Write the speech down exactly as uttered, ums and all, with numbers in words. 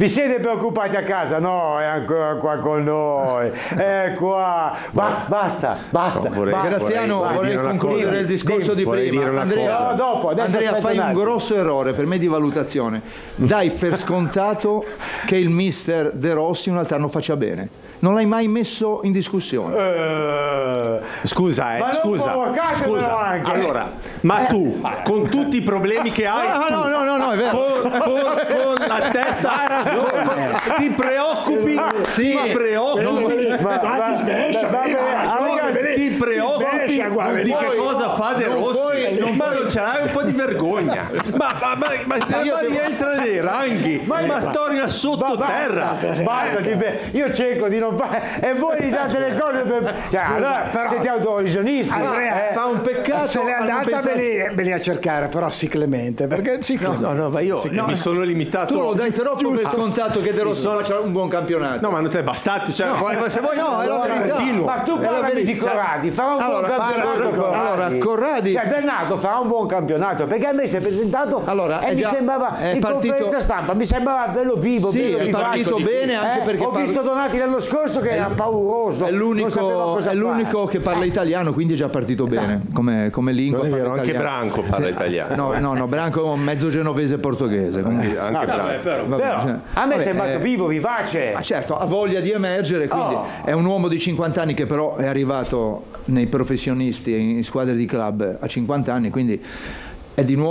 Vi siete preoccupati a casa? No, è ancora qua con noi. È qua. Ba- basta, basta. No, vorrei, basta. Graziano, vorrei, vorrei concludere il discorso di vorrei prima. Dire una Andrea, cosa. No, dopo, adesso Andrea fai un, un grosso errore per me di valutazione. Dai per scontato che il mister De Rossi un altro anno faccia bene. Non l'hai mai messo in discussione. Eh, Scusa, eh, Ma non scusa, provocatemelo scusa. anche. Allora, ma tu, con tutti i problemi che hai, No, tu, no, no, no, no, è vero. Con, con, con la testa, con- con- ti preoccupi, Sì. ti preoccupi, ma- Ma ma- ti smesso, ma- vedi, ma- ha ragione, ragazzi, vedi, ti ti preoccupi smescia, guarda, di vedi. che cosa fa De non Rossi, puoi- ma non ce l'hai un po' di vergogna, ma, ma, ma, ma, ma io devo- rientra nei ranghi, ma, ma storia sottoterra. Basta, basta, ti be- io cerco di non fare e voi gli date le cose per cioè, allora però- siete autorisionisti. Andrea, eh. Fa un peccato. Se n'è a non andata pensare- me lì, me lì a cercare, però sì Clemente, perché sì Clemente. No, no, ma io mi sono limitato. Tu lo dai troppo per scontato che De Rossi sono- faccia un buon campionato. No, ma non ti è bastato, cioè, vuoi- se vuoi no, è la cioè, verità. continuo. Ma tu È la parlami di verità. Corradi, farà un Allora, buon campionato. allora, Corradi. allora, Corradi- Cioè, Bennato farà un buon campionato perché a me si è presentato Allora, e è mi già- sembrava è in partito- conferenza stampa, mi sembrava bello vivo, Sì, bello è vivace. partito bene anche Eh, perché ho parla- visto Donati l'anno scorso che era pauroso. È non sapeva l'unico, cosa è fare. l'unico che parla italiano, quindi è già partito bene come, come lingua. Non è parla vero, anche italiano. Branco parla italiano. No, no, no, Branco è un mezzo genovese e portoghese. comunque. Anche Branco. Vabbè, Però, cioè, a me è vabbè, sembrato eh, vivo, vivace. Ma certo, ha voglia di emergere, quindi Oh. è un uomo di cinquanta anni che però è arrivato nei professionisti in squadre di club a cinquanta anni, quindi è di nuovo